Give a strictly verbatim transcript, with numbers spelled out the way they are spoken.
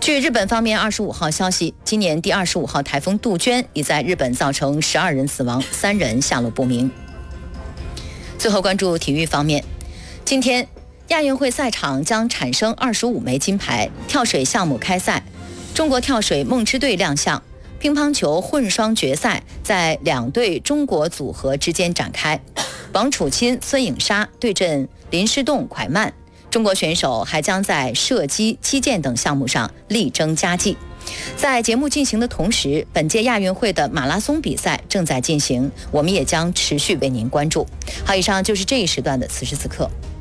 据日本方面二十五号消息，今年第二十五号台风杜鹃已在日本造成十二人死亡，三人下落不明。最后关注体育方面，今天亚运会赛场将产生二十五枚金牌，跳水项目开赛，中国跳水梦之队亮相，乒乓球混双决赛在两队中国组合之间展开，王楚钦、孙颖莎对阵林诗栋、蒯曼。中国选手还将在射击、击剑等项目上力争佳绩。在节目进行的同时，本届亚运会的马拉松比赛正在进行，我们也将持续为您关注。好，以上就是这一时段的此时此刻。